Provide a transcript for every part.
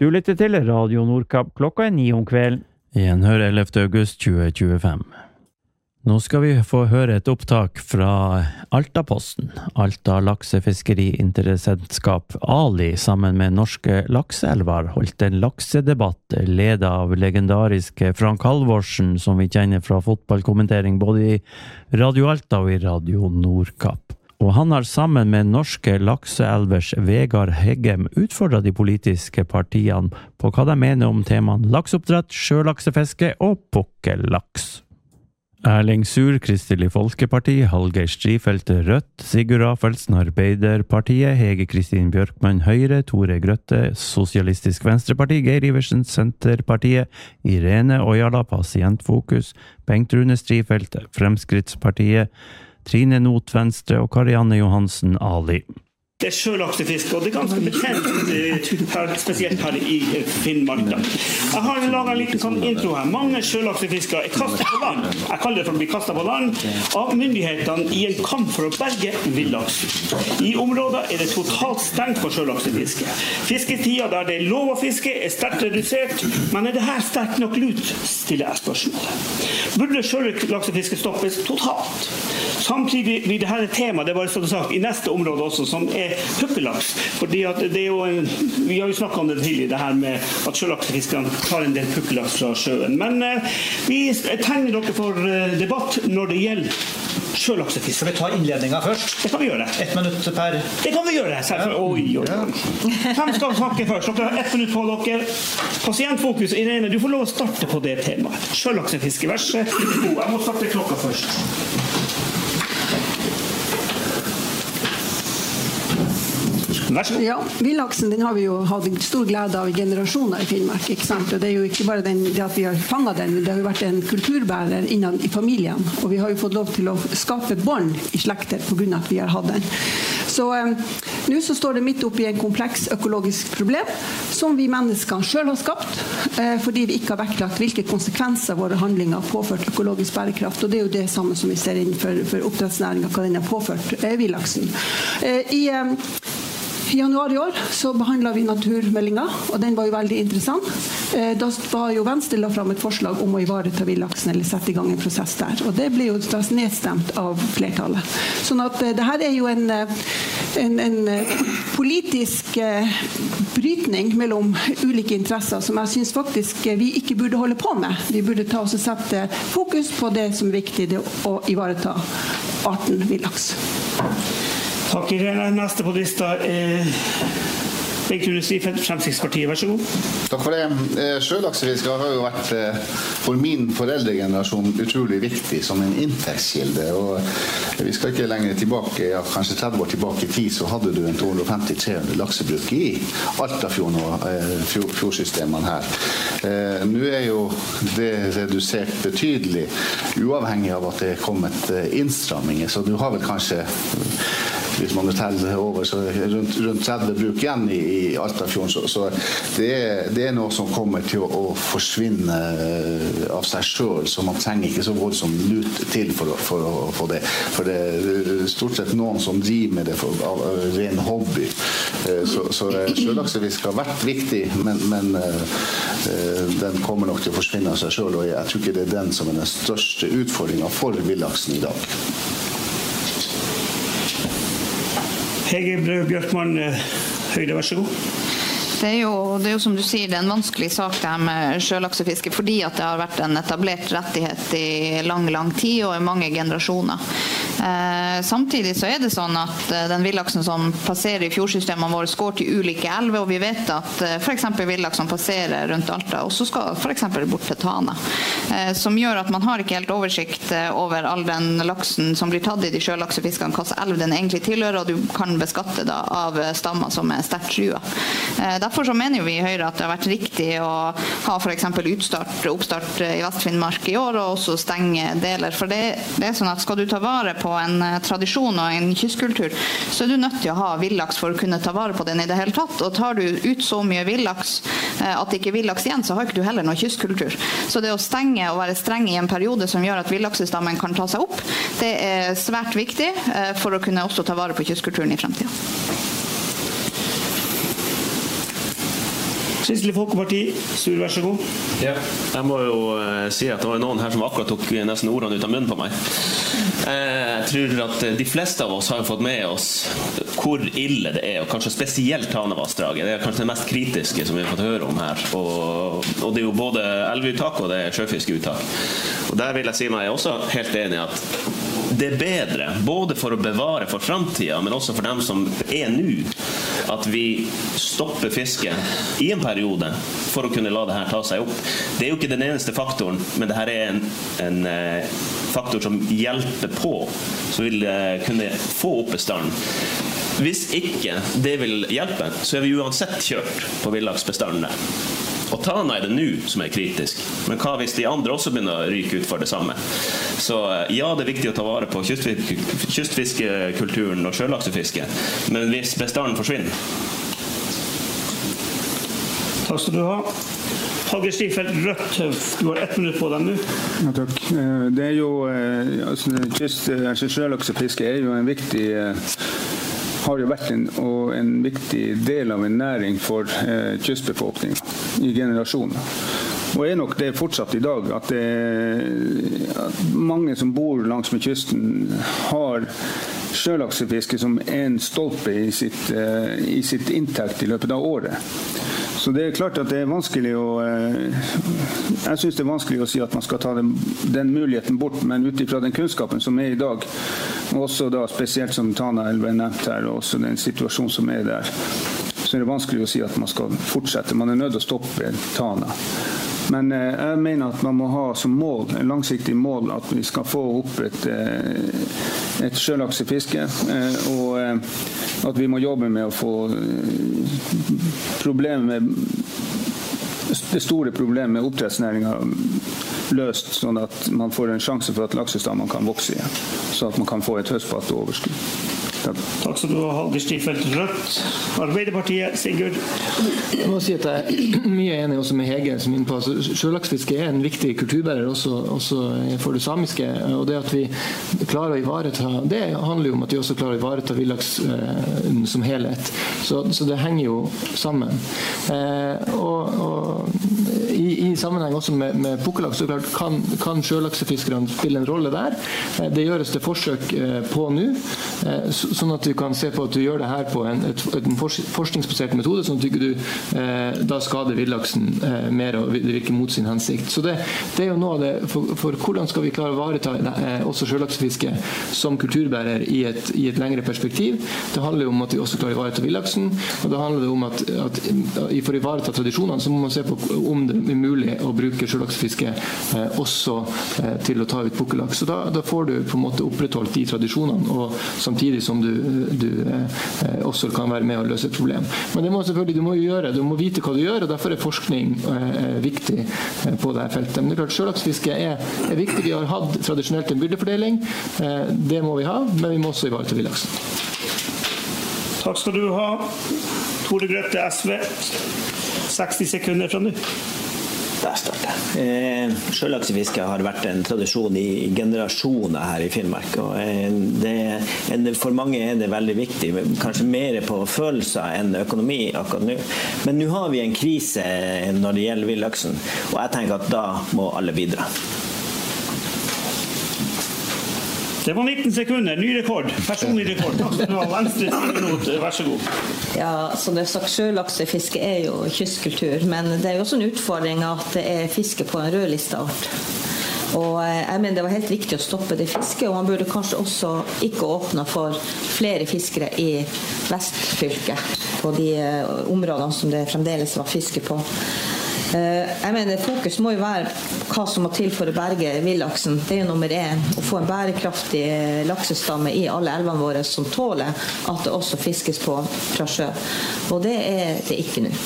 Du lytter til Radio Nordkapp, klokka 9 om kvelden. Gjenhør 11. august 2025. Nå skal vi få høre et opptak fra Altaposten. Alta laksefiskeriinteressentskap Ali sammen med norske lakseelver holdt en laksedebatt ledet av legendariske Frank Halvorsen, som vi kjenner fra fotballkommentering både i Radio Alta og i Radio Nordkapp. Og han har sammen med norske lakseelvers Vegard Heggem utfordret de politiske partiene på hva de mener om temaene lakseoppdrett, sjølaksefiske og pukkellaks. Erling Sur, Kristelig Folkeparti, Hallgeir Strifeldt, Rødt, Sigurd Rafelsen, Arbeiderpartiet, Hege Kristin Bjørkman, Høyre, Tore Grøtte, Sosialistisk Venstreparti, Geir Iversen, Senterpartiet, Irene Ojala, Pasientfokus, Bengt Rune Strifeldt, Fremskrittspartiet, Trine Not Venstre og Karianne Johansen Ali. Det sjølaksefiske, og det ganske betent her, spesielt her i Finnmark. Jeg har laget en liten sånn intro her. Mange sjølaksefiskere kastet på land. Jeg kaller det for å bli kastet på land av myndighetene i en kamp for å berge villaks. I områder det totalt stengt for sjølaksefiske. Fisketida der det lov å fiske sterkt redusert, men det her sterkt nok lut, stiller jeg spørsmålet. Burde sjølaksefiske stoppes totalt? Samtidig blir dette et tema, det var sagt, i neste område også, som pukkellaks, fordi at det jo vi har jo snakket om det tidligere, det her med at sjølaksefiskerne tar en del pukkellaks fra sjøen, men vi tegner dere for debatt når det gjelder sjølaksefiske. Skal vi ta innledningen først? Det kan vi gjøre. 1 minutt per... Det kan vi gjøre, selvfølgelig. Oi. Hvem skal snakke først? Dere har 1 minutt på dere. Pasientfokus, Irene, du får lov å starte på det temaet. Sjølaksefiske, vær så god. Jeg må starte klokka først. Ja, villaksen den har vi jo hatt stor glede av i generasjoner i Finnmark, ikke sant? Og det jo ikke bare det at vi har fanget den, det har jo vært en kulturbærer innan i familien, og vi har jo fått lov til å skape bånd i slekter på grunn av at vi har hatt den. Så nå så står det midt oppe i en kompleks økologisk problem som vi mennesker selv har skapt, fordi vi ikke har vektlagt hvilke konsekvenser våre handlinger har påført økologisk bærekraft, og det er jo det samme som vi ser innenfor oppdrettsnæringen, hva den har påført villaksen. I januar i år så behandlet vi naturmeldingen, og den var jo veldig interessant. Da var jo Venstre la fram et forslag om å ivareta villaksen eller sette i gang en prosess der, og det ble jo nedstemt av flertallet. Sånn at det her jo en politisk brytning mellom ulike interesser som jeg synes faktisk vi ikke burde holde på med. Vi burde ta oss og sette fokus på det som er viktig, det å ivareta arten villaks. Takk, Irene. Neste på lista Bengt Rune Strifeldt, Fremskrittspartiet, vær så god. Takk for det. Sjølaksefiske har jo vært for min foreldregenerasjon utrolig viktig som en inntektskilde, og vi skal ikke lenger tilbake, kanskje 30 år tilbake i tid, så hadde du en 250-300 laksebruk i Altafjorden og fjordsystemene her. Nå jo det redusert betydelig, uavhengig av at det kommet innstramminger, så du har vel kanskje hvis man teller over, så rundt 30 bruk igjen i Altafjorden, så det noe som kommer til å forsvinne av seg selv, så man trenger ikke så voldsomt lut til for å få det. For det stort sett noen som driver med det av ren hobby. Så sjølaksefiske har vært viktig, men den kommer nok til å forsvinne av seg selv, og jeg tror ikke det den som den største utfordringen for villaksen i dag. Hege Bjørkman, Høyre, vær så god. Det er jo som du sier, det er en vanskelig sak det her med sjølaksefiske, fordi at det har vært en etablert rettighet i lang tid og i mange generasjoner. Samtidig så det sånn at den villaksen som passerer i fjordsystemene våre går til ulike elver, og vi vet at for eksempel villaksen passerer rundt Alta, og så skal for eksempel bort til Tana, som gjør at man har ikke helt oversikt over all den laksen som blir tatt i de sjølaksefiskene, hva elv den egentlig tilhører, og du kan beskatte da av stammer som sterkt trua. Derfor så mener vi i Høyre at det har vært riktig å ha for eksempel oppstart i Vest-Finnmark i år, og også stenge deler, for det sånn at skal du ta vare på en tradisjon og en kystkultur, så du nødt til å ha villaks for å kunne ta vare på den i det hele tatt, og tar du ut så mye villaks at det ikke er villaks igjen, så har ikke du heller noe kystkultur. Så det å stenge og være streng i en periode som gjør at villaksestammen kan ta seg opp, det svært viktig for å kunne også ta vare på kystkulturen i fremtiden. Kristelig Folkeparti, Sture, vær så god. Ja, jeg må jo si at det var noen her som akkurat tok nesten ordene ut av munnen på meg. Jeg tror at de fleste av oss har fått med oss hvor ille det og kanskje spesielt Tanavassdraget. Det kanskje det mest kritiske som vi har fått høre om her. Og det jo både elveuttak og det sjøfiskeuttak. Og der vil jeg si meg også helt enig at det bedre, både for å bevare for fremtiden, men også for dem som nå, at vi stopper fiske i en periode for å kunne la det her ta seg opp. Det jo ikke den eneste faktoren, men det her en faktor som hjelper på, som vil kunne få opp bestanden. Hvis ikke det vil hjelpe, så vi uansett kjørt på villaksbestanden der. Og Tana det nå som kritisk, men hva hvis de andre også begynner å ryke ut for det samme? Så ja, det viktig å ta vare på kystfiskekulturen og sjølaksefiske, men hvis bestanden forsvinner. Takk skal du ha. Hallgeir Strifeldt, Rødt, du har 1 minutt på deg nå. Ja, takk. Det jo, sjølaksefiske jo en viktig har jo vært en viktig del av en næring for kystbefolkningen i generasjoner. Og nok det fortsatt i dag at mange som bor langs med kysten har sjølaksefiske som en stolpe i sitt inntekt i løpet av året. Så det klart at det vanskelig jeg synes det vanskelig å si at man skal ta den muligheten bort, men utifra den kunnskapen som i dag, og også da spesielt som Tanaelva nevnt her, og også den situasjonen som der, så det vanskelig å si at man skal fortsette. Man nødt til å stoppe Tana. Men jeg mener at man må ha som mål, en langsiktig mål, at vi skal få opp et sjølaksefiske, og at vi må jobbe med å få det store problemet med oppdrettsnæringen løst, sånn at man får en sjanse for at laksestammen kan vokse igjen, så at man kan få et høstbart overskudd. Takk skal du ha, Hallgeir Strifeldt, Rødt. Arbeiderpartiet, Sigurd. Jeg må si at jeg mye enig også med Hege som inne på. Sjølaksefiske en viktig kulturbærer også for det samiske, og det at vi klarer å ivareta, det handler jo om at vi også klarer å ivareta villaks som helhet. Så det henger jo sammen. Og i sammenheng også med pukkellaks, så klart kan sjølaksefiskerne spille en rolle der. Det gjøres det forsøk på nå, sånn at du kan se på at du gjør det her på en forskningsbasert metode, sånn at du da skader villaksen mer og det virker mot sin hensikt. Så det jo noe av det, for hvordan skal vi klare å ivareta også sjølaksefiske som kulturbærer i et lengre perspektiv. Det handler jo om at vi også klarer å ivareta villaksen, og det handler om at for å ivareta tradisjonene, så må man se på om det mulig å bruke sjølaksefiske også til å ta ut pukkellaks. Så da får du på en måte opprettholdt de tradisjonene, og samtidig som du også kan være med å løse et problem. Men det må selvfølgelig, du må vite hva du gjør, og derfor forskning viktig på dette feltet. Men det klart, sjølaksefiske er viktig. Vi har hatt tradisjonelt en byrdefordeling. Det må vi ha, men vi må også ivareta villaksen. Takk skal du ha. Tore Grøtte, SV. 60 sekunder fra nå. Der starter jeg. Sjølaksefiske har vært en tradisjon i generasjoner her i Finnmark, og for mange det veldig viktig, kanskje mer på følelser enn økonomi akkurat nå. Men nå har vi en krise når det gjelder villaksen, og jeg tenker at da må alle bidra. Det var 19 sekunder, ny rekord, personlig rekord. Takk skal du ha, Venstre, minut, vær så god. Ja, som det sagt, sjølaksefiske jo kystkultur, men det jo også en utfordring at det fiske på en rødlisteart. Og jeg mener det var helt riktig å stoppe det fisket, og man burde kanskje også ikke åpne for flere fiskere i Vestfylket, på de områdene som det fremdeles var fiske på. Jeg mener fokus må jo være hva som må til for å berge villaksen. Det jo nummer 1, å få en bærekraftig laksestamme i alle elvene våre som tåler at det også fiskes på fra sjø. Og det det ikke nå.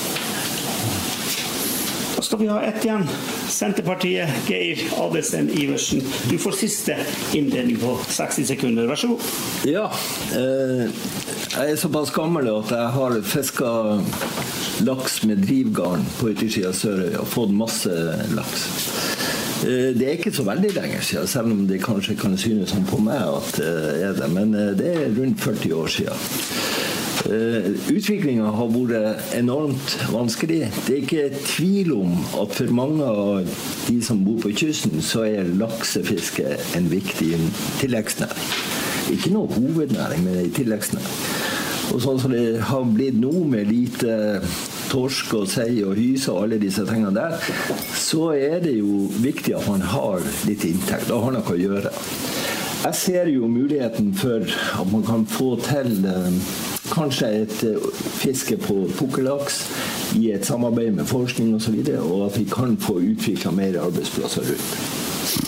Da skal vi ha ett igjen. Senterpartiet, Geir Adelsten Iversen. Du får siste innledning på 60 sekunder. Vær så god. Ja, jeg såpass gammel at jeg har fisket laks med drivgarn på yttersiden av Sørøya og fått masse laks. Det ikke så veldig lenger siden, selv om det kanskje kan synes som på meg at det det, men det rundt 40 år siden. Utviklingen har vært enormt vanskelig. Det ikke tvil om at for mange av de som bor på kysten, så laksefiske en viktig tilleggsnæring. Ikke noe hovednæring, men en tilleggsnæring. Og sånn som det har blitt nå med lite torsk og sei og hyse og alle disse tingene der, så det jo viktig at man har litt inntekt. Da har noe å gjøre. Jeg ser jo muligheten for at man kan få til kanskje et fiske på pukkellaks i et samarbeid med forskning og så videre, og at vi kan få utviklet mer arbeidsplasser rundt.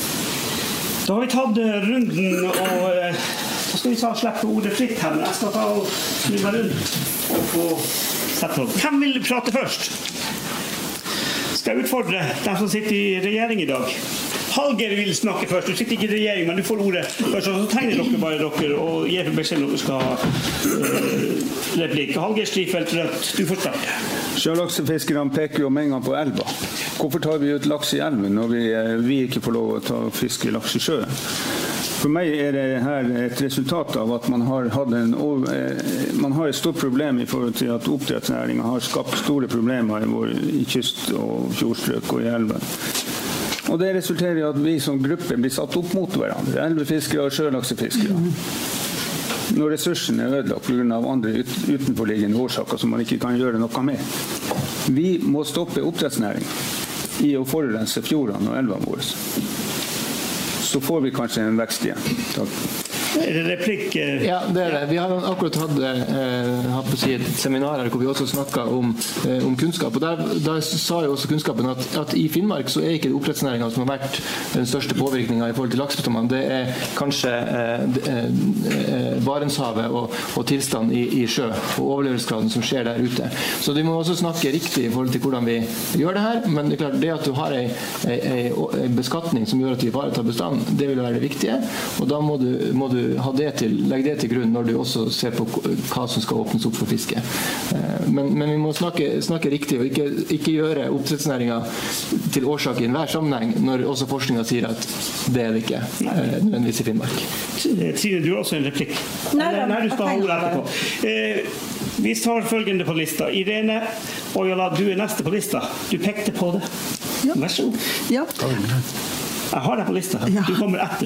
Da har vi tatt runden, og så skal vi slippe ordet fritt her, men jeg skal ta og snu meg rundt og få sette på. Hvem vil prate først? Skal jeg utfordre dem som sitter i regjering i dag? Hallgeir vil snakke først. Du sitter ikke i regjering, men du får ordet først, og så tegner dere bare dere og gir beskjed når du skal ha replikk. Hallgeir Strifeldt Rødt, du får starte. Sjølaksefiskerne peker jo med en gang på elva. Hvorfor tar vi ut laks i elven når vi ikke får lov å ta fiske laks i sjøen? For meg det her et resultat av at man har et stort problem i forhold til at oppdrettsnæringen har skapt store problemer i kyst- og fjordstrøk og i elven. Og det resulterer i at vi som gruppe blir satt opp mot hverandre, elvefiskere og sjølaksefiskere. Når ressursene ødelagt på grunn av andre utenforliggende årsaker som man ikke kan gjøre noe med. Vi må stoppe oppdrettsnæringen i å forurense fjordene og elvene våre. Så får vi kanskje en vekst igjen. Takk. Det replikk? Ja, det det. Vi har akkurat hatt et seminar her hvor vi også snakket om kunnskap. Og der sa jo også kunnskapen at i Finnmark så ikke det oppdrettsnæringen som har vært den største påvirkningen i forhold til laksebestandene. Det kanskje Barentshavet og tilstand i sjø og overlevelsesgraden som skjer der ute. Så vi må også snakke riktig i forhold til hvordan vi gjør det her. Men det klart, det at du har en beskatning som gjør at vi ivaretar bestanden, det vil være det viktige. Og da må du legge det til grunn når du også ser på hva som skal åpnes opp for fiske. Men vi må snakke riktig og ikke gjøre oppdrettsnæringen til årsak i enhver sammenheng når også forskningen sier at det det ikke nødvendigvis i Finnmark. Trine, du har også en replikk. Nei, du skal ha ordet etterpå. Vi tar følgende på lista. Irene Ojala, du neste på lista. Du pekte på det. Vær så god. Ja. Jeg har det på lista. Du kommer etter.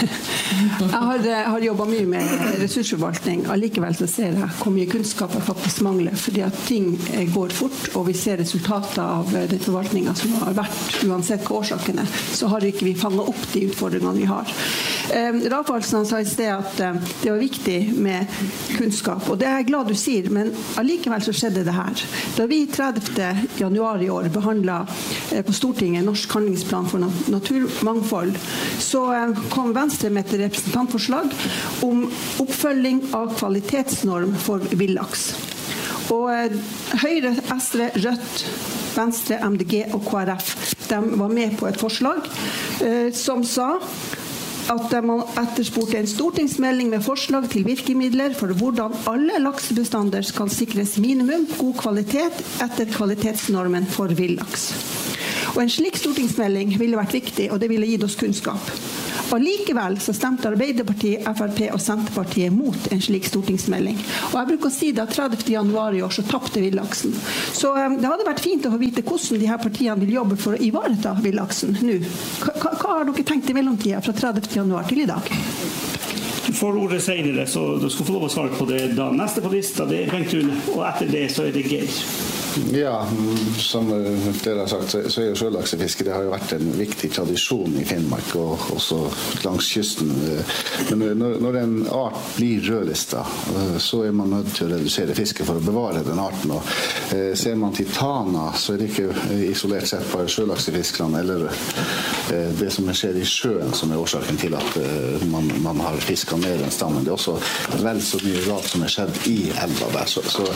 Jeg har jobbet mye med ressursforvaltning. Allikevel så ser jeg hvor mye kunnskap jeg faktisk mangler, fordi at ting går fort, og vi ser resultater av den forvaltningen som har vært, uansett hva årsakene, så har ikke vi fanget opp de utfordringene vi har. Rafaelsen sa i sted at det var viktig med kunnskap, og det er jeg glad du sier, men allikevel så skjedde det her. Da vi 30. januar i år behandlet på Stortinget Norsk handlingsplan for naturmangfold, så kom Venstre med et representantforslag om oppfølging av kvalitetsnorm for villaks. Og Høyre, SV, Rødt, Venstre, MDG og KrF, de var med på et forslag som sa at man etterspurte en stortingsmelding med forslag til virkemidler for hvordan alle laksebestander skal sikres minimum god kvalitet etter kvalitetsnormen for villaks. Og en slik stortingsmelding ville vært viktig, og det ville gitt oss kunnskap. Og likevel så stemte Arbeiderpartiet, FrP og Senterpartiet mot en slik stortingsmelding. Og jeg bruker å si det at 30. januar i år så tappte villaksen. Så det hadde vært fint å få vite hvordan de her partiene vil jobbe for å ivareta villaksen nå. Hva har dere tenkt i mellomtiden fra 30. januar til i dag? Du får ordet senere, så du skal få lov å svare på det da. Neste på lista, det Bengt Rune, og etter det så det Geir. Ja, som dere har sagt, så jo sjølaksefiske, det har jo vært en viktig tradisjon i Finnmark og også langs kysten. Men når en art blir rødlista, så man nødt til å redusere fiske for å bevare den arten. Og ser man til Tana, så det ikke isolert sett bare sjølaksefiskerne eller det som skjer i sjøen som årsaken til at man har fisket ned den stammen. Det også vel så mye rart som skjedd i elva der. Så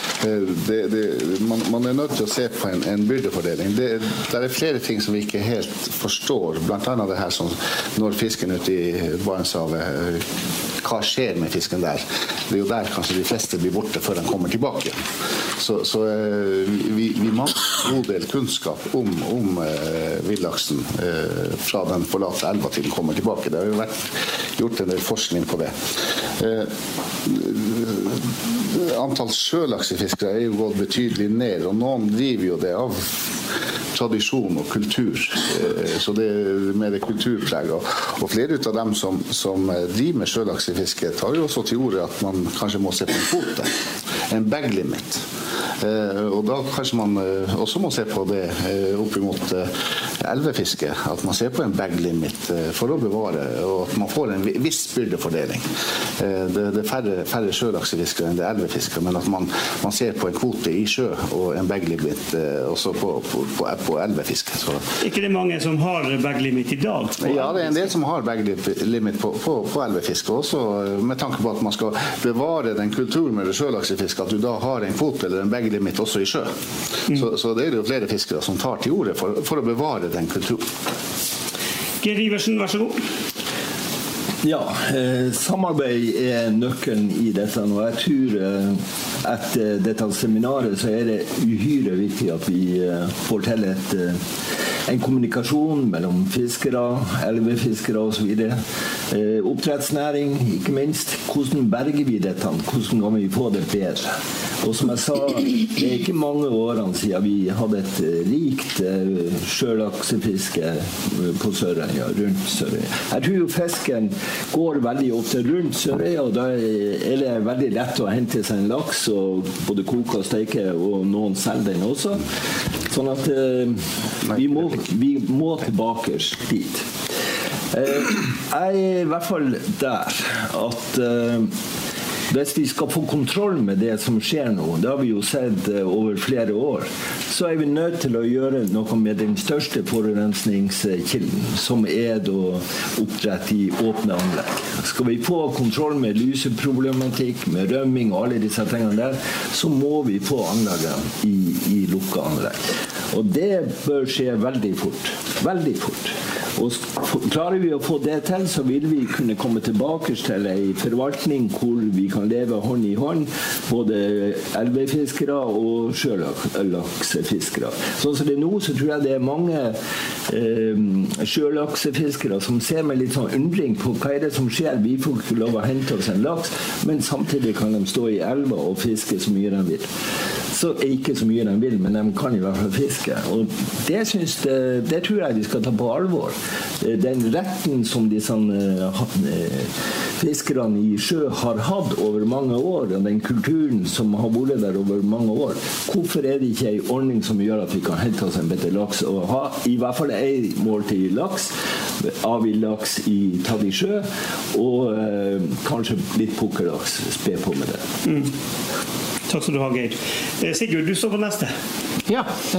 man nødt til å se på en byrdefordeling. Det flere ting som vi ikke helt forstår, blant annet det her som når fisken ute i Barentshavet, hva skjer med fisken der? Det jo der kanskje de fleste blir borte før den kommer tilbake. Så vi mangler en god del kunnskap om villaksen fra den forlatte elva til den kommer tilbake. Det har jo vært gjort en del forskning på det. Antall sjølaksefiskere jo gått betydelig ned, og noen driver jo det av tradisjon og kultur, så det mer kulturpreg, og flere ut av dem som driver med sjølaksefiske tar jo også til orde at man kanskje må se på en kvote, en bag limit. Og da kanskje man også må se på det opp imot elvefiske, at man ser på en bag limit for å bevare, og at man får en viss byrdefordeling. Det færre sjølaksefiskere enn det elvefiskere, men at man ser på en kvote i sjø og en bag limit også på elvefiske. Så. Ikke det mange som har bag limit i dag? Ja, det en del som har bag limit på elvefiske, også med tanke på at man skal bevare den kulturen med det sjølaksefiske, at du da har en kvote eller en bag limit også i sjø. Så det jo flere fiskere som tar til orde for å bevare den kulturen. Geir Iversen, vær så god. Ja, samarbeid nøkkelen i dette, og jeg tror etter dette seminaret så det uhyre viktig at vi får til en kommunikasjon mellom fiskere, elvefiskere og så videre. Oppdrettsnæring, ikke minst. Hvordan berger vi dette? Hvordan kan vi få det bedre? Og som jeg sa, det ikke mange årene siden vi hadde et rikt sjølaksefiske på Sørøya, rundt Sørøya. Jeg tror jo fisken går veldig ofte rundt Sørøya, og da det veldig lett å hente seg en laks, og både koke og steke, og noen selger den også. Sånn at vi må tilbake dit. Jeg I hvert fall der at hvis vi skal få kontroll med det som skjer nå, det har vi jo sett over flere år, så vi nødt til å gjøre noe med den største forurensningskilden, som da oppdrett I åpne anlegg. Skal vi få kontroll med luseproblematikk, med rømming og alle disse tingene der, så må vi få anleggene I lukket anlegg. Og det bør skje veldig fort. Veldig fort. Og klarer vi å få det til, så vil vi kunne komme tilbake til en forvaltning hvor vi kan leve hånd I hånd, både elvefiskere og sjølaksefiskere. Sånn som det nå, så tror jeg det mange sjølaksefiskere som ser med litt sånn undring på hva det som skjer. Vi får ikke lov å hente oss en laks, men samtidig kan de stå I elva og fiske så mye de vil. Så ikke så mye de vil, men de kan I hvert fall fiske. Og det tror jeg de skal ta på alvor. Den retten som disse fiskerne I sjø har hatt over mange år, og den kulturen som har vært der over mange år, hvorfor det ikke en ordning som gjør at vi kan hente oss en bedre laks, og ha I hvert fall en måltid laks, avvild laks tatt I sjø, og kanskje litt pukkelaks, spe på med det. Takk skal du ha, Geir. Sigurd, du står på neste. Ja,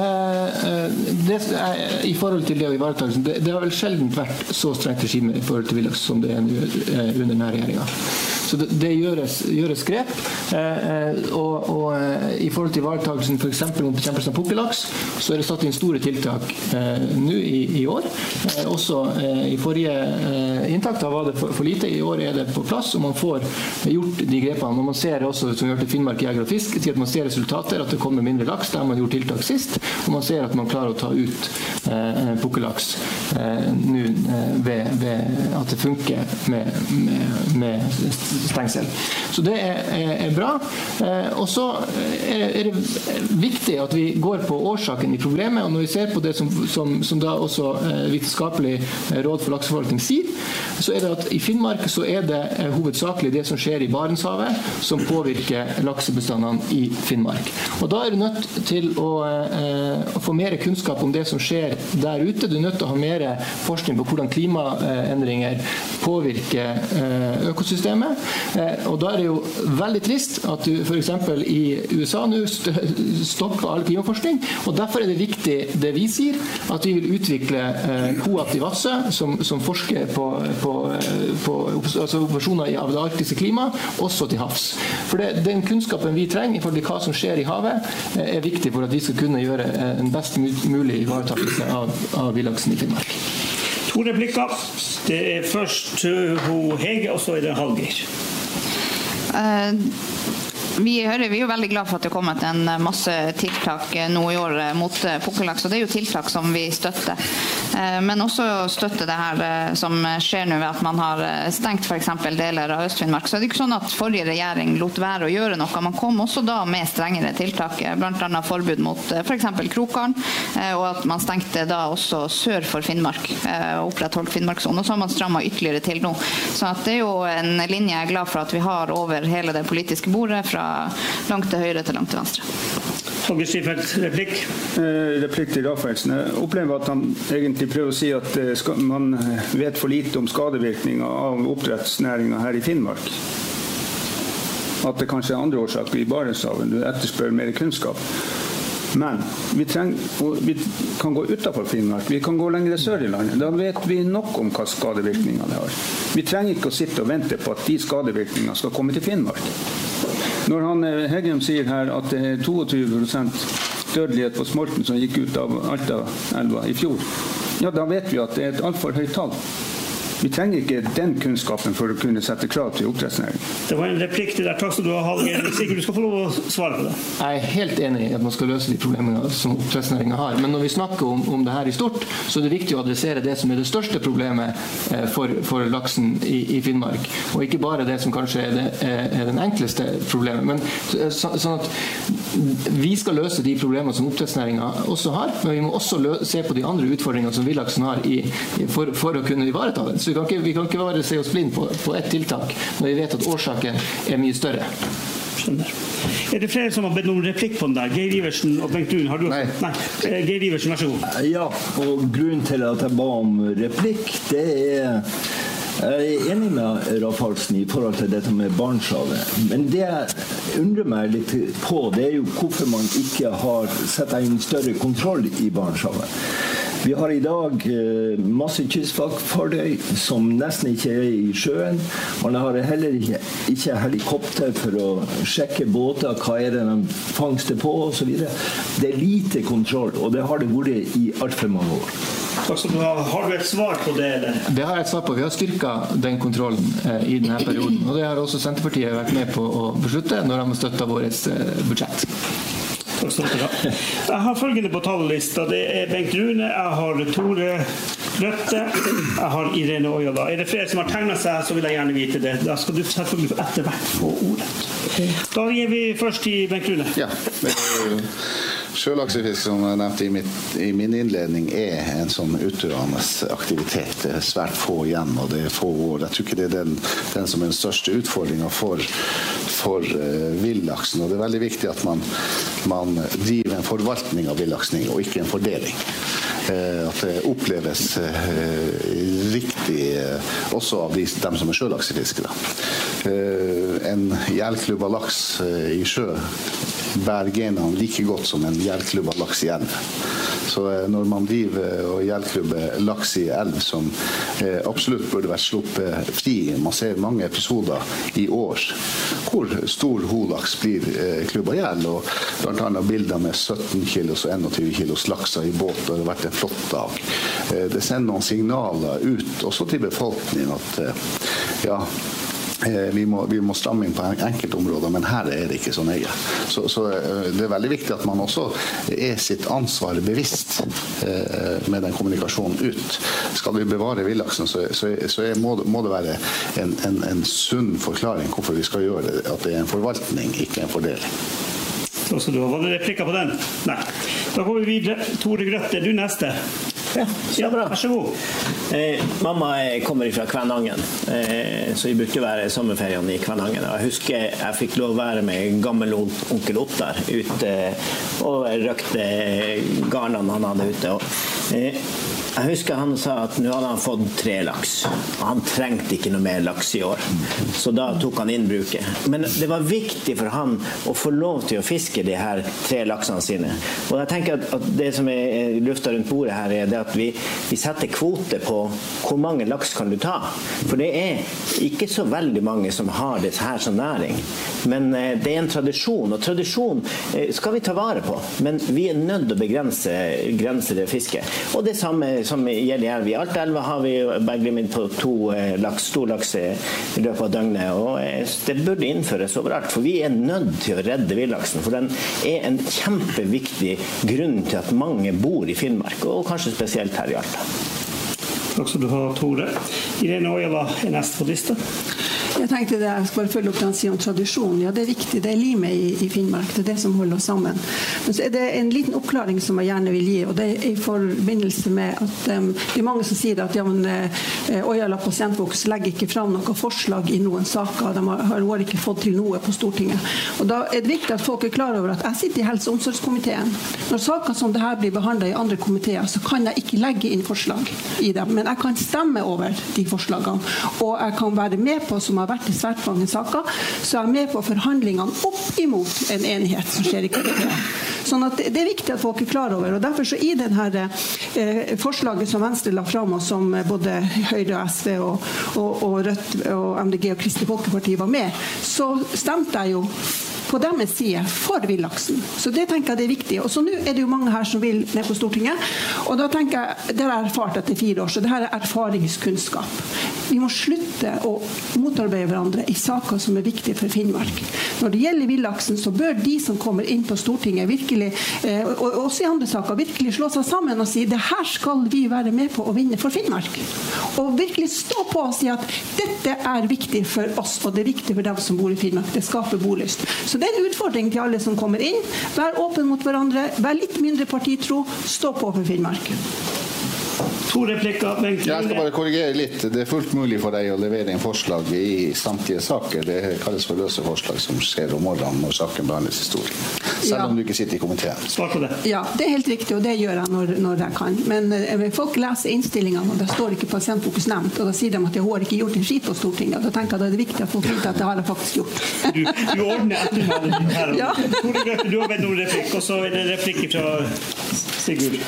I forhold til det å ivaretakelsen, det har vel sjelden vært så strengt regime I forhold til villaks som det under denne regjeringen. Så det gjøres grep, og I forhold til ivaretakelsen for eksempel om bekjempelsen av pukkellaks, så det satt inn store tiltak nå I år. Også I forrige inntak, da var det for lite. I år det på plass, og man får gjort de grepene. Og man ser også, som vi hørte Finnmark Jeger og Fisk, at man ser resultater, at det kommer mindre laks, der man gjort tiltak sist, og man ser at man klarer å ta ut pukkellaks nå ved at det funker med stengsel. Så det bra. Og så det viktig at vi går på årsaken I problemet, og når vi ser på det som da også vitenskapelig råd for lakseforvaltning sier, så det at I Finnmark så det hovedsakelig det som skjer I Barentshavet som påvirker laksebestandene I Finnmark. Og da det nødt til å få mer kunnskap om det som skjer der ute. Du nødt til å ha mer forskning på hvordan klimaendringer påvirker økosystemet. Og da det jo veldig trist at du for eksempel I USA nå stopper all klimaforskning, og derfor det viktig det vi sier, at vi vil utvikle Coop I Vassø, som forsker på altså operasjoner av det arktiske klima, også til havs. For den kunnskapen vi trenger I forhold til hva som skjer I havet, viktig for at vi skal kunne gjøre en best mulig ivaretakelse av villaksen I Finnmark. 2 replikker. Det først Hege, og så det Hallgeir. Vi er jo veldig glad for at det har kommet en masse tiltak nå i år mot pukkellaks, og det er jo tiltak som vi støtter. Men også støtte det her som skjer nå ved at man har stengt for eksempel deler av Øst-Finnmark. Så det er ikke sånn at forrige regjering lot være å gjøre noe. Man kom også da med strengere tiltak, blant annet forbud mot for eksempel krokgarn, og at man stengte da også sør for Finnmark, opprettholdt Finnmarkssonen, og så har man strammet ytterligere til nå. Så at det er jo en linje jeg er glad for at vi har over hele det politiske bordet, fra langt til høyre til langt til venstre. Holger Strifeldt, replikk? Replikk til Rafaelsen. Jeg opplever at han egentlig prøver å si at man vet for lite om skadevirkninger av oppdrettsnæringen her i Finnmark. At det kanskje er andre årsaker i Barentshavet. Du etterspør mer kunnskap. Men vi kan gå utenfor Finnmark, vi kan gå lenger sør i landet. Da vet vi nok om hva skadevirkninger det har. Vi trenger ikke å sitte og vente på at de skadevirkningene skal komme til Finnmark. Når Heggem sier her at det er 22% dødelighet på smolten som gikk ut av Alta-elva i fjor, ja, da vet vi at det er et alt for høyt tall. Vi trenger ikke den kunnskapen for å kunne sette krav til oppdrettsnæringen. Det var en replikk til der. Takk skal du ha, Hallgeir. Sikkert du skal få lov å svare på det. Jeg er helt enig i at man skal løse de problemene som oppdrettsnæringen har. Men når vi snakker om det her i stort, så er det viktig å adressere det som er det største problemet for laksen i Finnmark. Og ikke bare det som kanskje er den enkleste problemet. Men sånn at vi skal løse de problemene som oppdrettsnæringen også har, men vi må også se på de andre utfordringene som villaksen har for å kunne ivareta det. Så vi kan ikke bare se oss blind på ett tiltak når vi vet at årsaken er mye større. Skjønner. Er det flere som har bedt noen replikk på den der? Geir Iversen og Bengt Lund, har du? Nei. Geir Iversen, vær så god. Ja, og grunnen til at jeg ba om replikk, det er jeg er enig med Rafaelsen i forhold til dette med Barentshavet. Men det jeg undrer meg litt på, det er jo hvorfor man ikke har sett en større kontroll i Barentshavet. Vi har i dag masse kystvaktfartøy som nesten ikke er i sjøen. Man har heller ikke helikopter for å sjekke båter, hva er det de fangster på og så videre. Det er lite kontroll, og det har det vært i alt for mange år. Takk skal du ha. Har du et svar på det? Eller? Det har jeg et svar på. Vi har styrket den kontrollen i denne perioden. Og det har også Senterpartiet vært med på å beslutte når de har støttet vårt budsjett. Jeg har følgende på tallelista. Det er Bengt Rune, jeg har Tore Røtte, jeg har Irene Ojala. Er det flere som har tegnet seg, så vil jeg gjerne vite det. Da skal du selvfølgelig etter hvert få ordet. Da gir vi først til Bengt Rune. Ja, sjølaksefisk, som jeg nevnte i min innledning, er en sånn utdøende aktivitet. Det er svært få igjen, og det er få år. Jeg tror ikke det er den som er den største utfordringen for villaksen. Og det er veldig viktig at man driver en forvaltning av villaksen, og ikke en fordeling. At det oppleves riktig også av dem som er sjølaksefiskere. En gjellklubba laks i sjø bærer genene like godt som en gjellklubba laks i elv. Så når man driver og gjellklubber laks i elv som absolutt burde vært sluppet fri, man ser mange episoder i år hvor stor holaks blir klubba gjell, og blant annet bilder med 17 kilos og 21 kilos lakser i båt, og det har vært en flott dag. Det sender noen signaler ut også til befolkningen at ja, vi må stramme inn på enkelte områder, men her er det ikke så nøye. Så det er veldig viktig at man også er sitt ansvar bevisst med den kommunikasjonen ut. Skal vi bevare villaksen, så må det være en sunn forklaring hvorfor vi skal gjøre det, at det er en forvaltning, ikke en fordeling. Var det replikker på den? Nei. Da går vi videre. Tore Grøtte, du neste. Ja, bra. Vær så god. Mamma kommer fra Kvænangen, så jeg brukte være sommerferien i Kvænangen. Jeg husker jeg fikk lov å være med gammel onkel Ottar ute og røkte garnene han hadde ute. Jeg husker han sa at nå hadde han fått 3 laks, og han trengte ikke noe mer laks i år. Så da tok han innbruket. Men det var viktig for han å få lov til å fiske de her 3 laksene sine. Og jeg tenker at det som er lufta rundt bordet her, er det at vi setter kvote på hvor mange laks kan du ta. For det er ikke så veldig mange som har det her som næring. Men det er en tradisjon, og tradisjon skal vi ta vare på. Men vi er nødt til å begrense det fisket. Og det samme som gjelder elv. I Altaelva har vi berglimit på 2 storlaks i løpet av døgnet, og det burde innføres overalt, for vi nødt til å redde villaksen, for den en kjempeviktig grunn til at mange bor i Finnmark, og kanskje spesielt her i Alta. Takk skal du ha, Tore. Irene Ojala nest på lista. Jeg tenkte det, jeg skal bare følge opp den siden om tradisjon. Ja, det viktig, det limet i Finnmark, det det som holder oss sammen. Men så det en liten oppklaring som jeg gjerne vil gi, og det i forbindelse med at det mange som sier at ja, men Ojala Pasientfokus legger ikke fram noen forslag i noen saker, de har ikke fått til noe på Stortinget. Og da det viktig at folk klar over at jeg sitter i helse- og omsorgskomiteen. Når saker som det her blir behandlet i andre komiteer, så kan jeg ikke legge inn forslag i dem, men jeg kan stemme over de forslagene, og jeg kan være med på, som har vært i svært mange saker, så jeg med på forhandlingene opp imot en enighet som skjer i komiteen. Sånn at det viktig at folk klar over, og derfor så i denne forslaget som Venstre la fram, og som både Høyre og SV og Rødt og MDG og Kristelig Folkeparti var med, så stemte jeg jo på deres side for villaksen. Så det tenker jeg det viktig. Og så nå det jo mange her som vil ned på Stortinget, og da tenker jeg, det har jeg erfart etter 4 år, så det her erfaringskunnskap. Vi må slutte å motarbeide hverandre i saker som viktige for Finnmark. Når det gjelder villaksen, så bør de som kommer inn på Stortinget virkelig, og også i andre saker, virkelig slå seg sammen og si, det her skal vi være med på å vinne for Finnmark. Og virkelig stå på og si at dette viktig for oss, og det viktig for dem som bor i Finnmark. Det skaper bolyst. Så det en utfordring til alle som kommer inn. Vær åpen mot hverandre, vær litt mindre partitro, stå på for Finnmark. 2 replikker. Jeg skal bare korrigere litt. Det fullt mulig for deg å levere en forslag i samtlige saker. Det kalles for løse forslag som skjer om morgenen når saken behandles i Stortinget. Selv om du ikke sitter i komiteen. Svar på det. Ja, det helt riktig, og det gjør jeg når jeg kan. Men folk leser innstillingene, og det står ikke Pasientfokus nevnt, og da sier de at jeg har ikke gjort en skit på Stortinget. Da tenker jeg det viktig at folk vet at det har jeg faktisk gjort. Du ordner ettermalen her. Ja. Tore Grøtte, du har bedt noen replikk, og så det replikk fra Sigurd.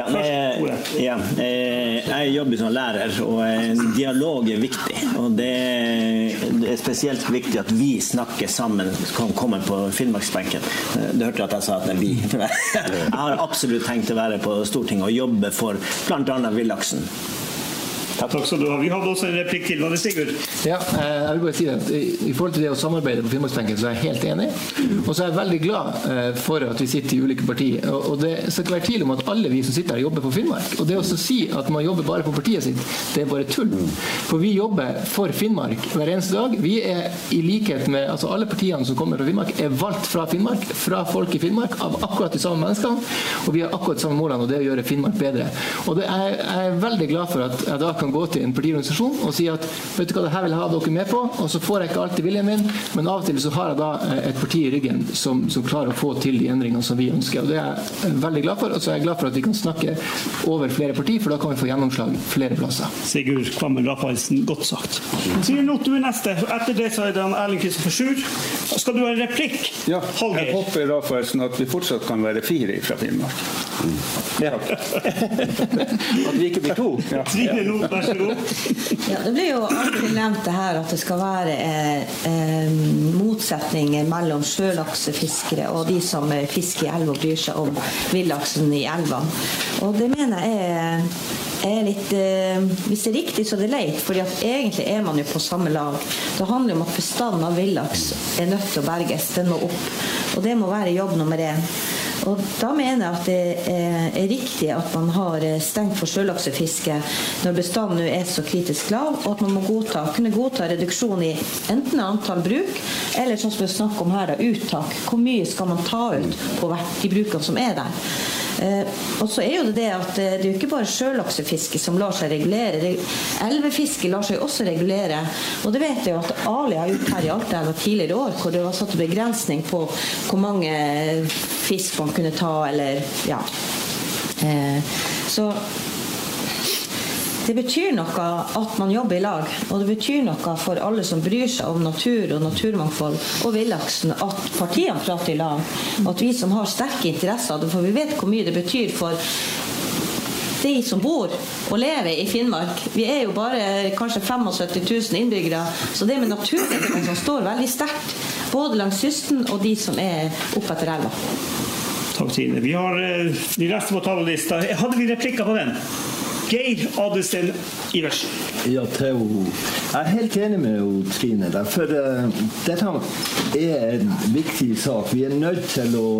Jeg jobber som lærer, og dialog viktig. Og det spesielt viktig at vi snakker sammen, kommer på Finnmarksbenken. Du hørte at jeg sa at det vi. Jeg har absolutt tenkt å være på Stortinget og jobbe for blant annet villaksen. Takk skal du ha. Vi hadde også en replikk til. Var det Sigurd? Ja, jeg vil bare si at i forhold til det å samarbeide på Finnmarksbenken så jeg helt enig. Og så jeg veldig glad for at vi sitter i ulike partier. Og det skal ikke være tvil om at alle vi som sitter her jobber på Finnmark. Og det å si at man jobber bare på partiet sitt, det bare tull. For vi jobber for Finnmark hver eneste dag. Vi i likhet med altså alle partiene som kommer fra Finnmark, valgt fra Finnmark, fra folk i Finnmark, av akkurat de samme menneskene. Og vi har akkurat samme målene, og det å gjøre Finnmark bedre. Og det jeg veldig glad for at jeg da kan gå til en partiorganisasjon og si at vet du hva, det her vil jeg ha dere med på, og så får jeg ikke alltid viljen min, men av og til så har jeg da et parti i ryggen som klarer å få til de endringene som vi ønsker, og det jeg veldig glad for, og så jeg glad for at vi kan snakke over flere partier, for da kan vi få gjennomslag flere plasser. Sigurd Kvammen Rafaelsen, godt sagt. Sier Not, du neste. Etter det så det Erling Kristoffer Sjur. Skal du ha en replikk? Ja, jeg håper Rafaelsen at vi fortsatt kan være 4 fra Finnmark. Ja. At vi ikke blir 2. Ja. Trine Not, vær så god. Ja, det blir jo alltid nevnt det her at det skal være motsetninger mellom sjølaksefiskere og de som fisker i elv og bryr seg om villaksen i elva. Og det mener jeg litt, hvis det er riktig så det leit, fordi at egentlig man jo på samme lag. Det handler om at bestanden av villaks nødt til å berges, den må opp. Og det må være jobb nummer 1. Og da mener jeg at det riktig at man har stengt for sjølaksefiske når bestanden nå så kritisk lav, og at man må kunne godta reduksjon i enten antall bruk, eller sånn som vi snakker om her, uttak. Hvor mye skal man ta ut på de brukene som der? Og så jo det at det jo ikke bare sjølaksefiske som lar seg regulere. Elvefiske lar seg også regulere, og det vet jeg jo at Ali har gjort her i Altaelva tidligere år, hvor det var satt begrensning på hvor mange fisk man kunne ta, eller ja. Så det betyr noe at man jobber i lag, og det betyr noe for alle som bryr seg om natur og naturmangfold og villaksen, at partiene prater i lag, og at vi som har sterke interesser av det, for vi vet hvor mye det betyr for de som bor og lever i Finnmark. Vi jo bare kanskje 75 000 innbyggere, så det med naturen som står veldig sterkt, både langs kysten og de som oppe etter elva. Takk, Tine. Vi har de resten på talerlista. Hadde vi replikker på den? Geir Adelsten Iversen. Ja, Theo. Jeg helt enig med Trine der, for dette en viktig sak. Vi nødt til å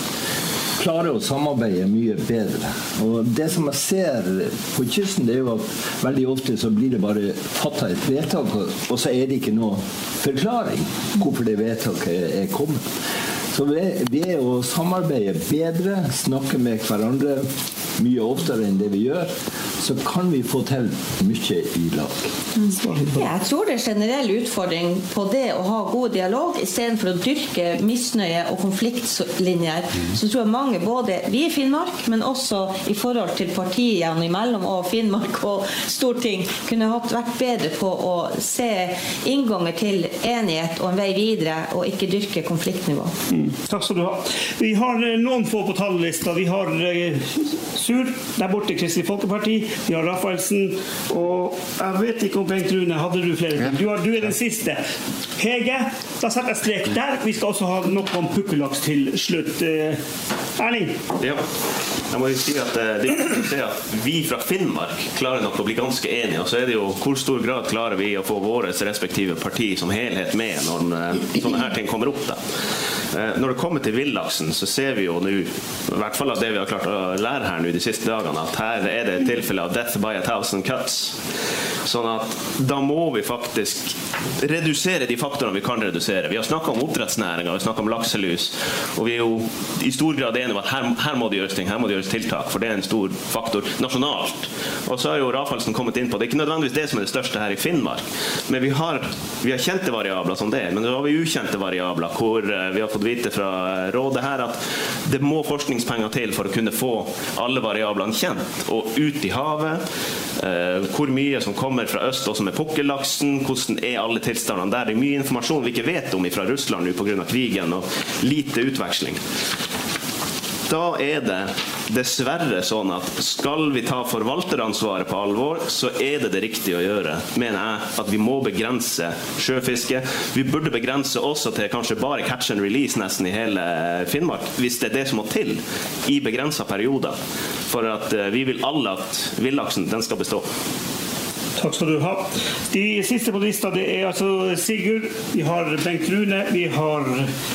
klare å samarbeide mye bedre. Og det som jeg ser på kysten, det jo at veldig ofte så blir det bare fattet et vedtak, og så det ikke noe forklaring hvorfor det vedtaket kommet. Så vi å samarbeide bedre, snakke med hverandre mye oftere enn det vi gjør, så kan vi få til mye i lag. Jeg tror det generell utfordring på det å ha god dialog i stedet for å dyrke misnøye og konfliktlinjer. Så tror jeg mange, både vi i Finnmark, men også i forhold til partiene imellom og Finnmark og Storting, kunne vært bedre på å se innganger til enighet og en vei videre, og ikke dyrke konfliktnivå. Takk skal du ha. Vi har noen få på tallelista. Vi har Sur, der borte Kristelig Folkeparti, vi har Rafaelsen, og jeg vet ikke om Bengt Rune, hadde du flere? Du den siste. Hege, da setter jeg strek der. Vi skal også ha noe om pukkellaks til slutt. Erling? Ja, jeg må jo si at det å se at vi fra Finnmark klarer nok å bli ganske enige, og så det jo hvor stor grad klarer vi å få våre respektive parti som helhet med når sånne her ting kommer opp da. Når det kommer til villaksen, så ser vi jo nå, i hvert fall av det vi har klart å lære her nå de siste dagene, at her det et tilfelle av death by 1000 cuts. Sånn at da må vi faktisk redusere de faktorene vi kan redusere. Vi har snakket om oppdrettsnæringen, vi har snakket om lakselus, og vi jo i stor grad enige om at her må det gjøres ting, her må det gjøres tiltak, for det en stor faktor nasjonalt. Og så har jo Rafaelsen kommet inn på, det ikke nødvendigvis det som det største her i Finnmark, men vi har kjente variabler som det, men så har vi ukjente variabler, hvor vi har fått vite fra rådet her at det må forskningspenger til for å kunne få alle variablene kjent, og ut i havet, hvor mye som kommer fra øst også med pukkellaksen, hvordan alle tilstandene der. Det mye informasjon vi ikke vet om fra Russland nå på grunn av krigen og lite utveksling. Da det dessverre sånn at skal vi ta forvalteransvaret på alvor, så det riktig å gjøre, mener jeg, at vi må begrense sjøfiske. Vi burde begrense også til kanskje bare catch and release nesten i hele Finnmark, hvis det som må til i begrenset perioder, for at vi vil alle at villaksen den skal bestå. Takk skal du ha. De siste på lista, det altså Sigurd, vi har Bengt Rune, vi har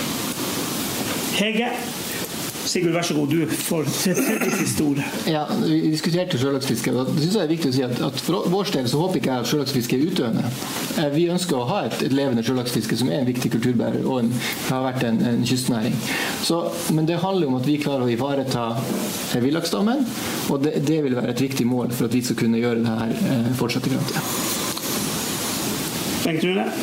Hege. Sigurd, vær så god, du får tredje siste ordet. Ja, vi diskuterte sjølaksfiske, og det synes jeg viktig å si at for vår del så håper ikke jeg at sjølaksfiske utøvende. Vi ønsker å ha et levende sjølaksfiske som en viktig kulturbærer, og har vært en kystnæring. Men det handler om at vi klarer å ivareta villaksstammen, og det vil være et viktig mål for at vi skal kunne gjøre det her fortsatt i fremtiden. Bengt Rune?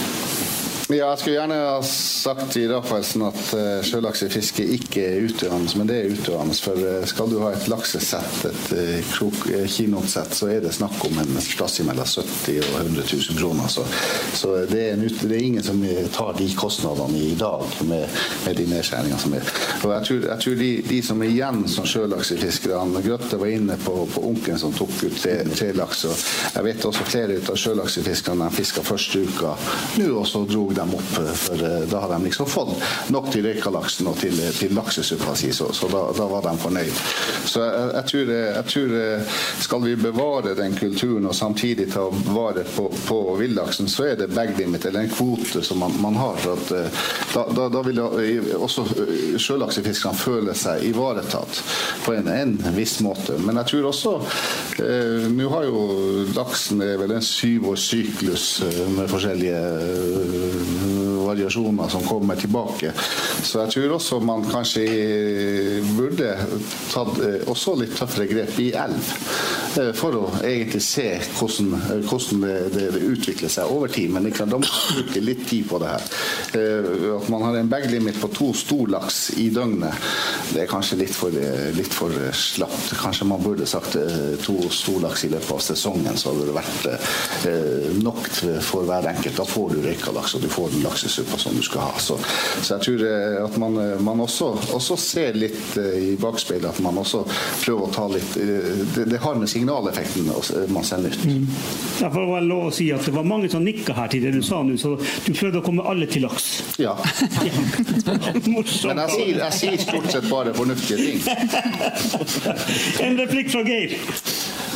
Ja, jeg skulle gjerne ha sagt til Rafaelsen at sjølaksefiske ikke utøvende, men det utøvende. For skal du ha et laksesett, et kinottsett, så det snakk om en plass mellom 70 og 100 000 kroner. Så det ingen som tar de kostnadene i dag med de nedskjæringene som Og jeg tror de som igjen som sjølaksefiskere, Grøtte var inne på onkelen som tok ut tre laks, og jeg vet også flere ut av sjølaksefiskerne fisket første uka, nå også drog dem opp, for da har de liksom fått nok til røykalaksen og til laksesuppa si, så da var de fornøyd. Så jeg tror skal vi bevare den kulturen og samtidig ta vare på villaksen, så det bag limit, eller en kvote som man har, for at da vil også sjølaksefiskerne føle seg ivaretatt på en viss måte. Men jeg tror også, nå har jo laksen vel en 7-års syklus med forskjellige variasjoner som kommer tilbake. Så jeg tror også man kanskje burde tatt også litt tøffere grep i elv, for å egentlig se hvordan det utvikler seg over tid. Men da må man bruke litt tid på det her. At man har en bag limit på 2 storlaks i døgnet, det kanskje litt for slapt. Kanskje man burde sagt 2 storlaks i løpet av sesongen, så hadde det vært nok for hver enkelt. Da får du røykalaks, og du får den laksesuppa som du skal ha. Så jeg tror at man også ser litt i bakspeilet, at man også prøver å ta litt det har med signaleffekten man sender ut. Jeg får vel lov å si at det var mange som nikket her til det du sa nå, så du prøvde å komme alle til laks. Ja. Men jeg sier stort sett bare fornuftige ting. En replikk fra Geir.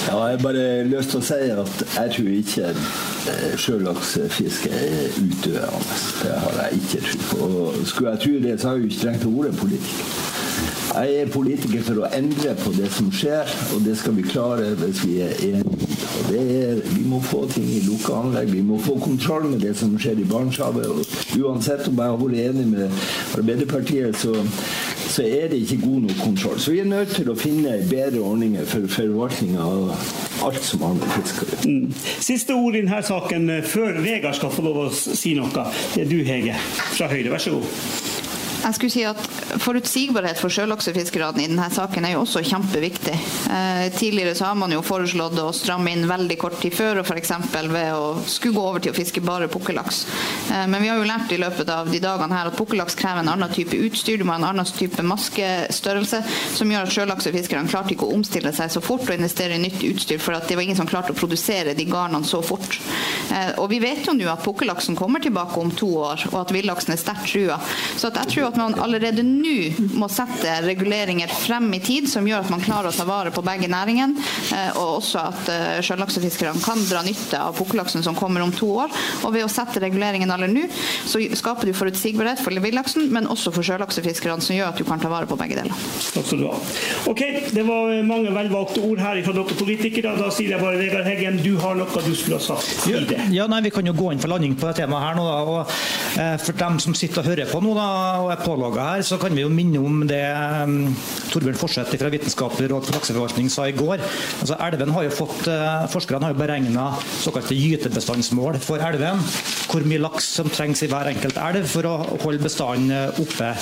Ja, jeg bare lyst til å si at jeg tror ikke sjølaksefiske utdøende. Det har jeg ikke tro på. Og skulle jeg tro det, så har jeg jo ikke trengt å være politiker. Jeg politiker for å endre på det som skjer, og det skal vi klare hvis vi enige. Og vi må få ting i lukket anlegg, vi må få kontroll med det som skjer i Barentshavet. Og uansett om jeg har vært enig med Arbeiderpartiet, så det ikke god nok kontroll. Så vi nødt til å finne bedre ordninger for forvaltning av alt som har med fisk å gjøre. Siste ord i denne saken før Vegard skal få lov å si noe. Det du, Hege, fra Høyre. Vær så god. Jeg skulle si at forutsigbarhet for sjølaksefiskerne i denne saken jo også kjempeviktig. Tidligere så har man jo foreslått å stramme inn veldig kort tid før, og for eksempel ved å skulle gå over til å fiske bare pukkellaks. Men vi har jo lært i løpet av de dagene her at pukkellaks krever en annen type utstyr, du må ha en annen type maskestørrelse, som gjør at sjølaksefiskerne klarte ikke å omstille seg så fort og investere i nytt utstyr, for at det var ingen som klarte å produsere de garnene så fort. Og vi vet jo nå at pukkellaksen kommer tilbake om 2 år, og at villaksen sterkt truet. Så at jeg tror at man allerede nå må sette reguleringer frem i tid som gjør at man klarer å ta vare på begge næringen, og også at sjølaksefiskerne kan dra nytte av pukkellaksen som kommer om 2 år. Og ved å sette reguleringen allerede nå, så skaper du forutsigbarhet for villaksen, men også for sjølaksefiskerne, som gjør at du kan ta vare på begge deler. Takk skal du ha. Ok, det var mange velvalgte ord her fra dere politikere. Da sier jeg bare, Vegard Heggen, du har noe du skulle ha sagt i det. Ja, nei, vi kan jo gå inn for landing på det temaet her nå da, og for dem som sitter og hører på nå da, og pålogget her, så kan vi jo minne om det Torbjørn Forseth fra Vitenskapelig råd for lakseforvaltning sa i går. Altså, elven har jo fått, forskerne har jo beregnet såkalte gytebestandsmål for elven, hvor mye laks som trengs i hver enkelt elv for å holde bestanden oppe.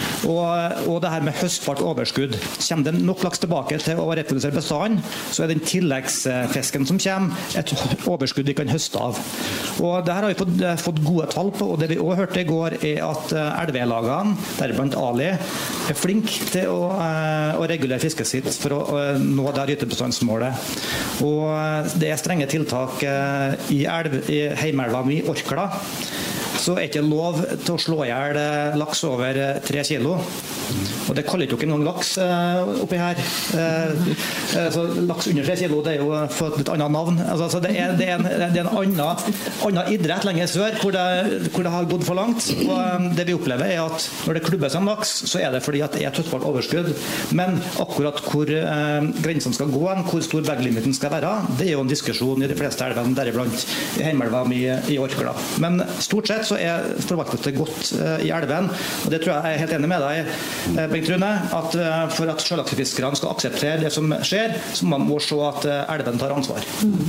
Og det her med høstbart overskudd, kommer det nok laks tilbake til å reprodusere bestanden, så den tilleggsfisken som kommer et overskudd vi kan høste av. Og det her har vi fått gode tall på, og det vi også hørte i går at elvelagene, deriblant Ali, flink til å regulere fisket sitt for å nå det gytebestandsmålet. Og det strenge tiltak i heimelva mi, Orkla, så ikke lov til å slå ihjel laks over 3 kilo. Og det kaller ikke engang laks oppi her. Så laks under 3 kilo, det jo fått et annet navn. Altså, det er en annen idrett lenger sør, hvor det har gått for langt. Og det vi opplever at når det klubbes en laks, så det fordi at det et høstbart overskudd. Men akkurat hvor grensene skal gå, hvor stor berglimiten skal være, det jo en diskusjon i de fleste elvene, deriblant i heimelva mi i Orkla. Men stort sett så forvaltes det godt i elven, og det tror jeg helt enig med deg, Bengt Rune, at for at sjølaksefiskerne skal akseptere det som skjer, så man må se at elven tar ansvar.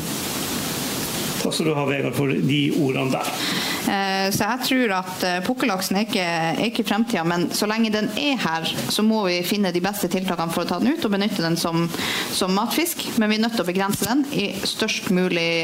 Takk skal du ha, Vegard, for de ordene der. Så jeg tror at pukkellaksen ikke fremtiden, men så lenge den her, så må vi finne de beste tiltakene for å ta den ut og benytte den som matfisk, men vi nødt til å begrense den i størst mulig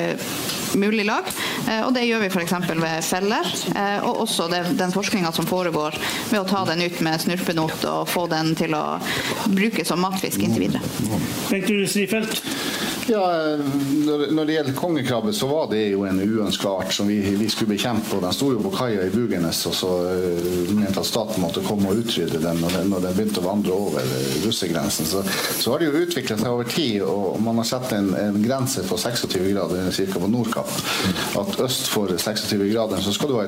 lag, og det gjør vi for eksempel ved feller, og også den forskningen som foregår ved å ta den ut med snurpenot og få den til å bruke som matfisk inntil videre. Bengt Rune Strifeldt? Ja, når det gjelder kongekrabbe, så var det jo en uønsket art som vi skulle bekjempe, og den stod jo på kaia i Bugenes, og så mente at staten måtte komme og utrydde den, og når den begynte å vandre over russegrensen. Så har det jo utviklet seg over tid, og man har sett en grense på 26 grader cirka på Nordkapp. At øst for 26 grader så skal du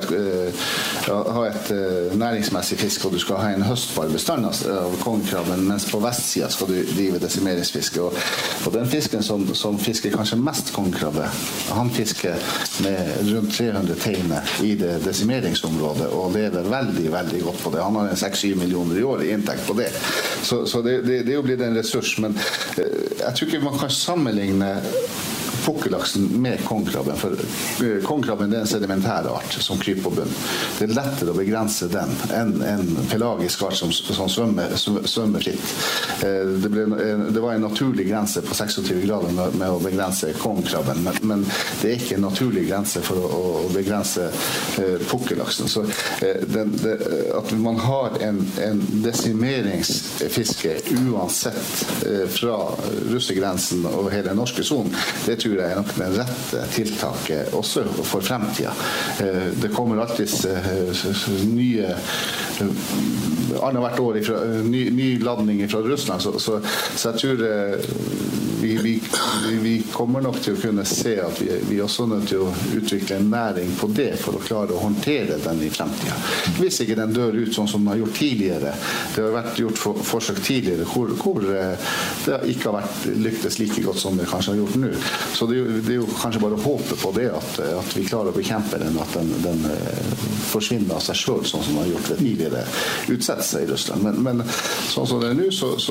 ha et næringsmessig fisk, og du skal ha en høstbar bestand av kongekrabben, mens på vestsiden skal du drive desimeringsfiske. Og den fisken som fisker kanskje mest kongekrabbe, han fisker med rundt 300 teine i det desimeringsområdet og lever veldig, veldig godt på det. Han har 6-7 millioner i år i inntekt på det. Så det jo blitt en ressurs, men jeg tror ikke man kan sammenligne pukkellaksen med kongekrabben, for kongekrabben er en sedimentær art som kryper på bunnen. Det lettere å begrense den enn en pelagisk art som svømmer fritt. Det var en naturlig grense på 26 grader med å begrense kongekrabben, men det ikke en naturlig grense for å begrense pukkellaksen. Så at man har en desimeringsfiske uansett fra russegrensen og hele norske zonen, det tror jeg nok den rette tiltaket også for fremtiden. Det kommer alltid nye annethvert år ny ladning fra Russland, så jeg tror vi kommer nok til å kunne se at vi også nødt til å utvikle en næring på det for å klare å håndtere den i fremtiden. Hvis ikke den dør ut sånn som den har gjort tidligere. Det har vært gjort forsøk tidligere hvor det ikke har vært lyktes like godt som det kanskje har gjort nå. Så det er jo kanskje bare å håpe på det at vi klarer å bekjempe den, at den forsvinner av seg selv, sånn som den har gjort det tidligere utsettelser i Russland. Men sånn som det er nå,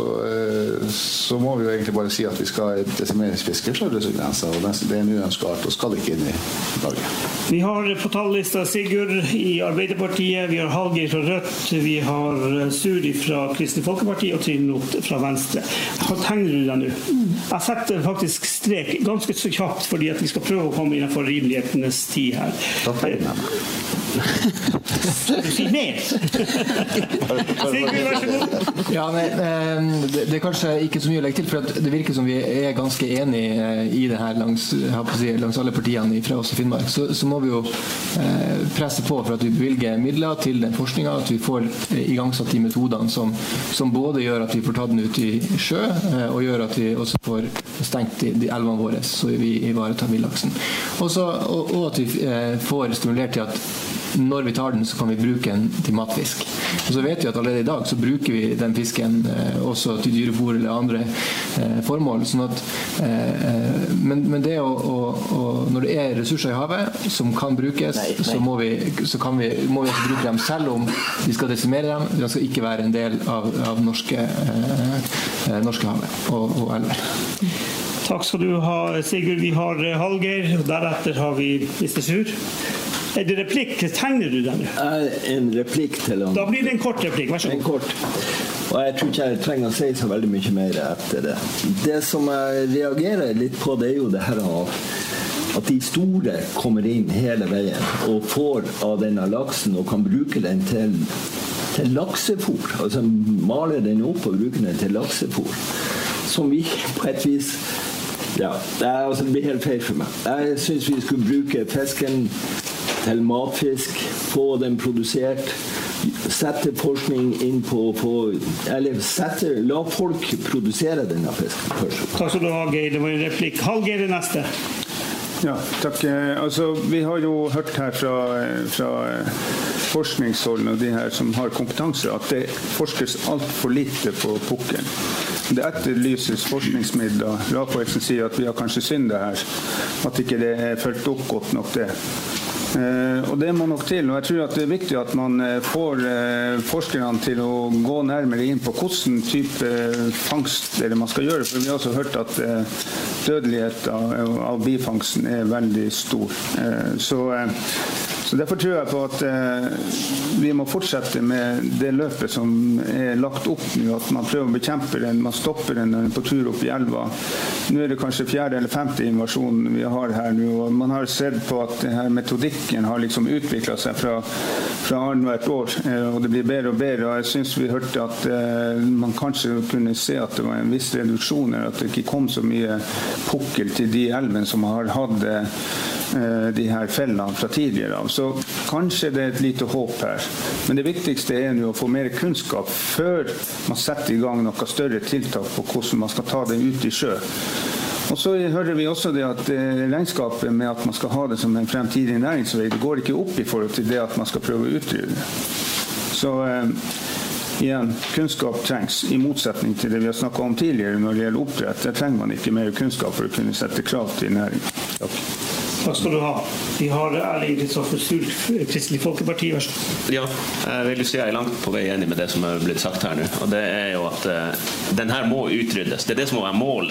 så må vi jo egentlig bare si at vi skal ha et desimeringsfiske fra russegrensa, og det er en uønsket art og skal ikke inn i Norge. Vi har på tallista Sigurd i Arbeiderpartiet, vi har Hallgeir fra Rødt, vi har Suri fra Kristelig Folkeparti og Trine Not fra Venstre. Hva tegner du deg nå? Jeg setter faktisk strek ganske så kjapt fordi at vi skal prøve å komme innenfor rimelighetens tid her. Da tegner jeg meg. Si mer! Sigurd, vær så god. Ja, det er kanskje ikke så mye å legge til, for det virker som vi er ganske enige i det her langs alle partiene fra oss i Finnmark. Så må vi jo presse på for at vi bevilger midler til den forskningen, at vi får igangsatt de metodene som både gjør at vi får tatt den ut i sjø, og gjør at vi også får stengt de elvene våre, så vi ivaretar villaksen. Og at vi får stimulert til at når vi tar den, så kan vi bruke den til matfisk. Og så vet vi at allerede i dag så bruker vi den fisken også til dyrefôr eller andre formål. Sånn at, men det når det er ressurser i havet som kan brukes, så må vi også bruke dem selv om vi skal desimere dem. De skal ikke være en del av norske havet og elver. Takk skal du ha, Sigurd. Vi har Hallgeir, og deretter har vi Mr. Sur. Er det replikk? Tegner du den? En replikk til han. Da blir det en kort replikk, vær så god. En kort. Og jeg tror ikke jeg trenger å si så veldig mye mer etter det. Det som jeg reagerer litt på, det er jo det her at de store kommer inn hele veien og får av denne laksen og kan bruke den til laksefôr. Altså maler den opp og bruker den til laksefôr. Som vi på et vis... Ja, det blir helt feil for meg. Jeg synes vi skulle bruke fisken til matfisk, få den produsert, sette forskning inn la folk produsere denne fisken først. Takk skal du ha, Geir. Det var en replikk. Hallgeir er neste. Ja, takk. Altså, vi har jo hørt her fra forskningsholden og de her som har kompetanse, at det forskes alt for lite på pukkelen. Det etterlyses forskningsmidler. Rafaelsen sier at vi har kanskje syndet her, at ikke det er følt opp godt nok det. Og det må nok til, og jeg tror at det er viktig at man får forskerne til å gå nærmere inn på hvordan type fangst det man skal gjøre, for vi har også hørt at dødelighet av bifangsten er veldig stor. Så derfor tror jeg på at vi må fortsette med det løpet som er lagt opp nå, at man prøver å bekjempe den, man stopper den på tur opp i elva. Nå er det kanskje 4. eller 5. invasjon vi har her nå, og man har sett på at denne metodikken har liksom utviklet seg fra annethvert år, og det blir bedre og bedre, og jeg synes vi hørte at man kanskje kunne se at det var en viss reduksjon, at det ikke kom så mye pukkel til de elven som har hatt de her fellene fra tidligere av. Så kanskje det er et lite håp her. Men det viktigste er nå å få mer kunnskap før man setter i gang noe større tiltak på hvordan man skal ta det ut i sjø. Og så hører vi også det at regnskapet med at man skal ha det som en fremtidig næringsvei, det går ikke opp i forhold til det at man skal prøve å utrydde det. Så igjen, kunnskap trengs, i motsetning til det vi har snakket om tidligere når det gjelder oppdrett. Der trenger man ikke mer kunnskap for å kunne sette krav til næring. Takk. Takk skal du ha. Vi har Erling Kristoffer Sur, Kristelig Folkeparti. Ja, jeg vil jo si jeg er langt på vei enig med det som er blitt sagt her nå. Og det er jo at den her må utryddes. Det er det som må være målet.